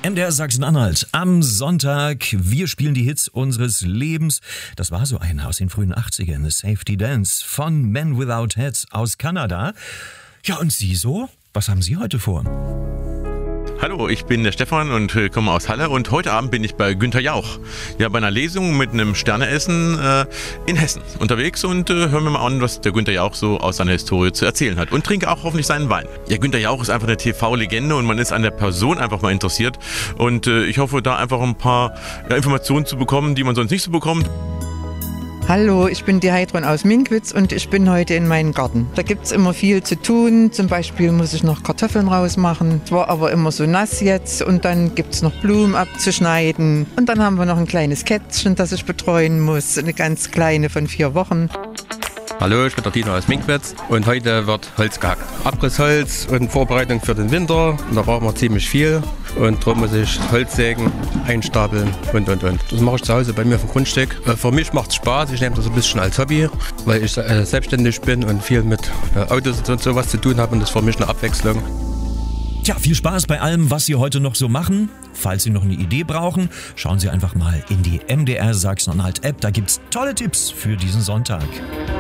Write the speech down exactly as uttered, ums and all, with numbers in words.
M D R Sachsen-Anhalt am Sonntag. Wir spielen die Hits unseres Lebens. Das war so einer aus den frühen achtzigern, The Safety Dance von Men Without Hats aus Kanada. Ja, und Sie so? Was haben Sie heute vor? Hallo, ich bin der Stefan und äh, komme aus Halle und heute Abend bin ich bei Günther Jauch. Ja, bei einer Lesung mit einem Sterneessen äh, in Hessen unterwegs und äh, hören wir mal an, was der Günther Jauch so aus seiner Historie zu erzählen hat und trinke auch hoffentlich seinen Wein. Ja, Günther Jauch ist einfach eine T V-Legende und man ist an der Person einfach mal interessiert und äh, ich hoffe, da einfach ein paar ja, Informationen zu bekommen, die man sonst nicht so bekommt. Hallo, ich bin die Heidrun aus Minkwitz und ich bin heute in meinem Garten. Da gibt es immer viel zu tun. Zum Beispiel muss ich noch Kartoffeln rausmachen. Es war aber immer so nass jetzt und dann gibt es noch Blumen abzuschneiden. Und dann haben wir noch ein kleines Kätzchen, das ich betreuen muss. Eine ganz kleine von vier Wochen. Hallo, ich bin der Tino aus Minkwitz und heute wird Holz gehackt. Abrissholz und Vorbereitung für den Winter. Und da brauchen wir ziemlich viel und darum muss ich Holz sägen, einstapeln und und und. Das mache ich zu Hause bei mir auf dem Grundstück. Für mich macht es Spaß, ich nehme das ein bisschen als Hobby, weil ich äh, selbstständig bin und viel mit äh, Autos und sowas zu tun habe und das ist für mich eine Abwechslung. Tja, viel Spaß bei allem, was Sie heute noch so machen. Falls Sie noch eine Idee brauchen, schauen Sie einfach mal in die M D R Sachsen-Anhalt App. Da gibt's tolle Tipps für diesen Sonntag.